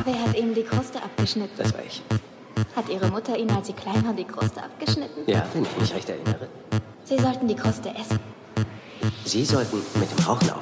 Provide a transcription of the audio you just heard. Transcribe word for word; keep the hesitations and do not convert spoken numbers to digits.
Wer hat ihm die Kruste abgeschnitten? Das war ich. Hat Ihre Mutter Ihnen, als Sie klein waren, die Kruste abgeschnitten? Ja, wenn ich mich recht erinnere. Sie sollten die Kruste essen. Sie sollten mit dem Rauchen